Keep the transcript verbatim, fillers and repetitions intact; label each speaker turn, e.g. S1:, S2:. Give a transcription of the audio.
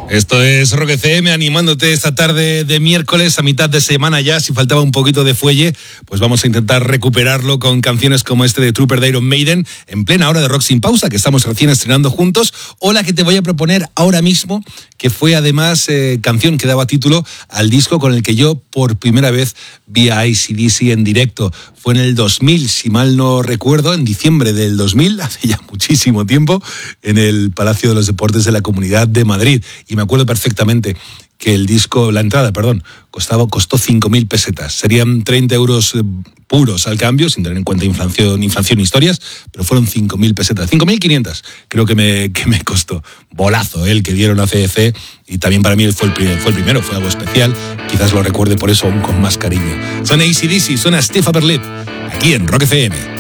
S1: Esto es Rock F M animándote esta tarde de miércoles, a mitad de semana ya. Si faltaba un poquito de fuelle, pues vamos a intentar recuperarlo con canciones como este de Trooper de Iron Maiden, en plena hora de Rock Sin Pausa, que estamos recién estrenando juntos, o la que te voy a proponer ahora mismo, que fue además eh, canción que daba título al disco con el que yo por primera vez vi a A C D C en directo. Fue en el dos mil, si mal no recuerdo, en diciembre del dos mil, hace ya muchísimo tiempo, en el Palacio de los Deportes de la Comunidad de Madrid. Y me acuerdo perfectamente que el disco, la entrada, perdón, costaba, costó cinco mil pesetas. Serían treinta euros puros al cambio, sin tener en cuenta inflación, inflación e historias, pero fueron cinco mil pesetas. cinco mil quinientas creo que me, que me costó. Bolazo, ¿eh? El que dieron a C D C, y también para mí fue el, primer, fue el primero, fue algo especial. Quizás lo recuerde por eso aún con más cariño. Suena A C D C, suena Steve Upper Lip, aquí en Rock F M.